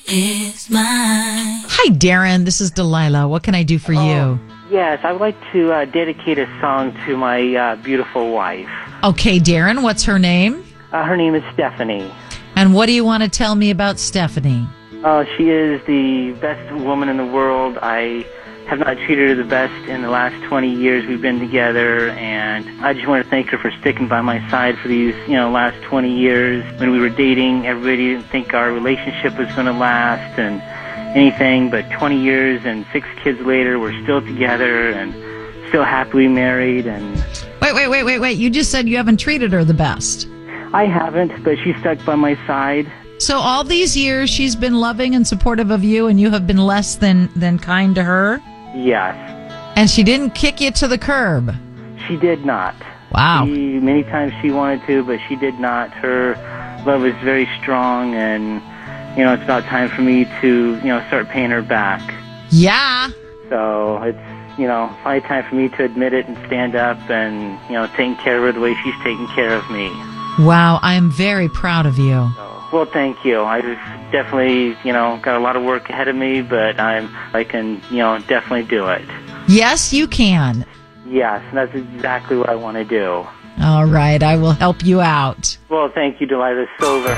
is mine. Hi, Darren. This is Delilah. What can I do for you? Yes, I would like to dedicate a song to my beautiful wife. Okay, Darren. What's her name? Her name is Stephanie. And what do you want to tell me about Stephanie? She is the best woman in the world. I have not treated her the best in the last 20 years we've been together, and I just want to thank her for sticking by my side for these, last 20 years. When we were dating, everybody didn't think our relationship was going to last and anything, but 20 years and 6 kids later, we're still together and still happily married. And Wait. You just said you haven't treated her the best. I haven't, but she stuck by my side. So all these years, she's been loving and supportive of you, and you have been less than kind to her? Yes. And she didn't kick you to the curb? She did not. Wow. Many times she wanted to, but she did not. Her love is very strong, and, it's about time for me to, start paying her back. Yeah. So it's, finally time for me to admit it and stand up and, taking care of her the way she's taking care of me. Wow, I am very proud of you. Well, thank you. I've definitely, got a lot of work ahead of me, but I can, definitely do it. Yes, you can. Yes, and that's exactly what I want to do. All right, I will help you out. Well, thank you, Delilah, so very